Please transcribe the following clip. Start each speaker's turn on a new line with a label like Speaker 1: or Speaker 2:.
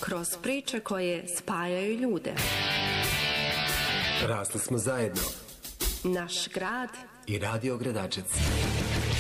Speaker 1: kroz priče koje spajaju ljude.
Speaker 2: Rasli smo zajedno.
Speaker 1: Naš grad
Speaker 2: i Radio Gradačec.